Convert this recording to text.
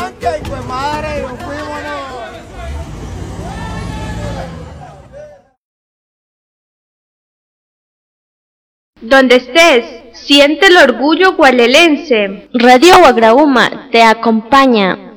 Salamanca y pues madre, nos fuimos, ¿no? Donde estés, siente el orgullo gualelense. Radio Guagraúma te acompaña.